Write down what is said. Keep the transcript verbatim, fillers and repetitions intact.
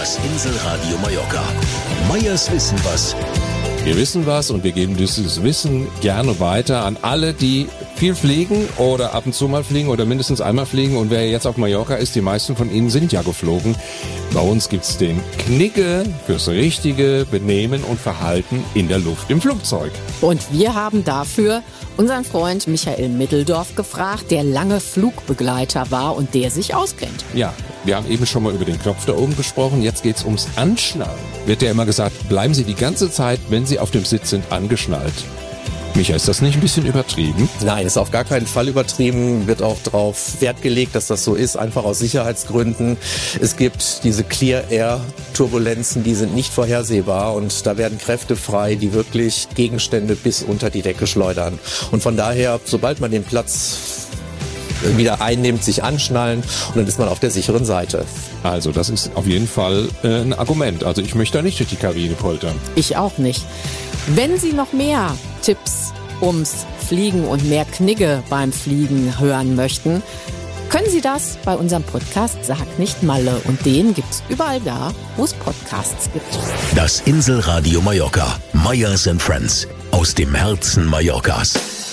Das Inselradio Mallorca. Meyers Wissen was. Wir wissen was und wir geben dieses Wissen gerne weiter an alle, die viel fliegen oder ab und zu mal fliegen oder mindestens einmal fliegen. Und wer jetzt auf Mallorca ist, die meisten von Ihnen sind ja geflogen. Bei uns gibt's den Knigge fürs richtige Benehmen und Verhalten in der Luft im Flugzeug. Und wir haben dafür unseren Freund Michael Middeldorf gefragt, der lange Flugbegleiter war und der sich auskennt. Ja, wir haben eben schon mal über den Knopf da oben gesprochen. Jetzt geht's ums Anschnallen. Wird ja immer gesagt, bleiben Sie die ganze Zeit, wenn Sie auf dem Sitz sind, angeschnallt. Micha, ist das nicht ein bisschen übertrieben? Nein, ist auf gar keinen Fall übertrieben. Wird auch darauf Wert gelegt, dass das so ist, einfach aus Sicherheitsgründen. Es gibt diese Clear-Air-Turbulenzen, die sind nicht vorhersehbar und da werden Kräfte frei, die wirklich Gegenstände bis unter die Decke schleudern. Und von daher, sobald man den Platz wieder einnimmt, sich anschnallen und dann ist man auf der sicheren Seite. Also das ist auf jeden Fall äh, ein Argument. Also ich möchte da nicht durch die Kabine poltern. Ich auch nicht. Wenn Sie noch mehr Tipps ums Fliegen und mehr Knigge beim Fliegen hören möchten, können Sie das bei unserem Podcast Sag nicht Malle. Und den gibt's überall da, wo es Podcasts gibt. Das Inselradio Mallorca. Meyers and Friends. Aus dem Herzen Mallorcas.